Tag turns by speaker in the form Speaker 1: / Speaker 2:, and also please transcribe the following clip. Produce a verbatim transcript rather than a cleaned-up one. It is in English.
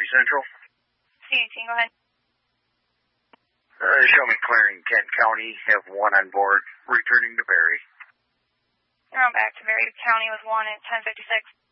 Speaker 1: Central.
Speaker 2: C eighteen, go ahead.
Speaker 1: Uh, show me clearing Kent County, have one on board, returning to Barry.
Speaker 2: You're on back to Barry County with one at ten fifty-six.